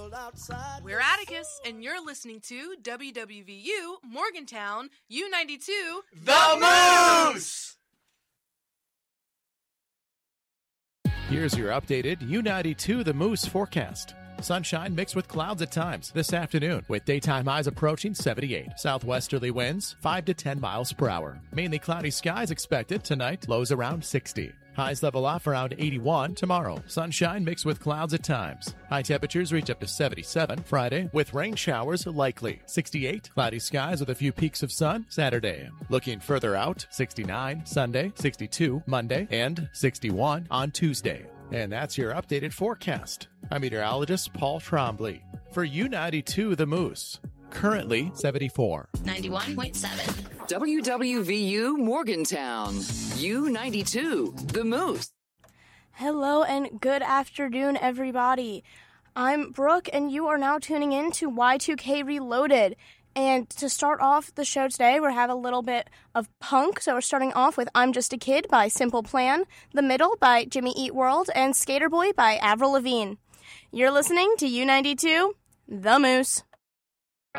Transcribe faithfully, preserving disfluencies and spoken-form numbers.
We're Atticus, and you're listening to W W V U Morgantown U ninety-two The Moose! Here's your updated U ninety-two The Moose forecast. Sunshine mixed with clouds at times this afternoon, with daytime highs approaching seventy-eight. Southwesterly winds five to ten miles per hour. Mainly cloudy skies expected tonight, lows around sixty. Highs level off around eighty-one tomorrow. Sunshine mixed with clouds at times. High temperatures reach up to seventy-seven Friday, with rain showers likely. sixty-eight, cloudy skies with a few peaks of sun Saturday. Looking further out, sixty-nine Sunday, sixty-two Monday, and sixty-one on Tuesday. And that's your updated forecast. I'm meteorologist Paul Trombley for U ninety-two The Moose. Currently seventy-four. ninety-one point seven. W W V U Morgantown. U ninety-two The Moose. Hello and good afternoon, everybody. I'm Brooke, and you are now tuning in to Y two K Reloaded. And to start off the show today, we have a little bit of punk. So we're starting off with I'm Just a Kid by Simple Plan, The Middle by Jimmy Eat World, and Skater Boy by Avril Lavigne. You're listening to U ninety-two The Moose.